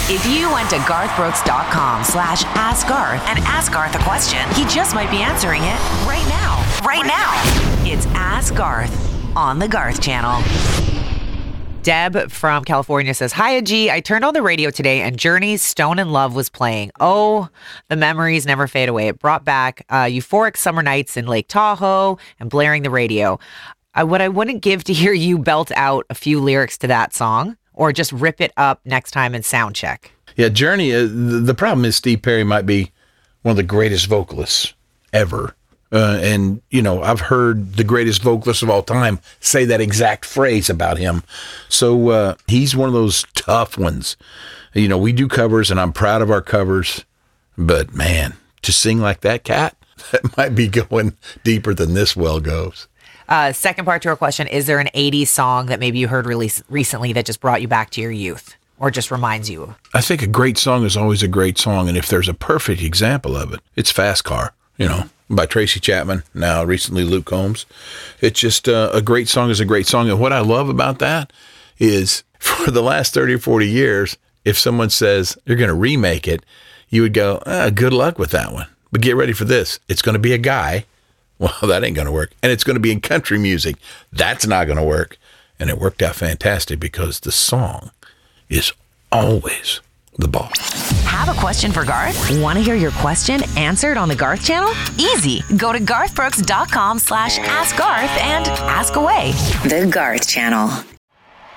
If you went to garthbrooks.com/askgarth and ask Garth a question, he just might be answering it right now. Right now. It's Ask Garth on the Garth Channel. Deb from California says, "Hi, G. I turned on the radio today and Journey's Stone in Love was playing. Oh, the memories never fade away. It brought back euphoric summer nights in Lake Tahoe and blaring the radio. What I wouldn't give to hear you belt out a few lyrics to that song or just rip it up next time in sound check." Yeah, Journey, the problem is Steve Perry might be one of the greatest vocalists ever. And, you know, I've heard the greatest vocalist of all time say that exact phrase about him. So he's one of those tough ones. You know, we do covers, and I'm proud of our covers. But, man, to sing like that cat, that might be going deeper than this well goes. Second part to our question, is there an 80s song that maybe you heard recently that just brought you back to your youth or just reminds you? I think a great song is always a great song. And if there's a perfect example of it, it's Fast Car, you know, by Tracy Chapman, now recently Luke Combs. It's just a great song is a great song. And what I love about that is for the last 30 or 40 years, if someone says you're going to remake it, you would go, good luck with that one. But get ready for this. It's going to be a guy. Well, that ain't going to work. And it's going to be in country music. That's not going to work. And it worked out fantastic because the song is always the ball. Have a question for Garth? Want to hear your question answered on the Garth Channel? Easy. Go to garthbrooks.com/askgarth and ask away. The Garth Channel.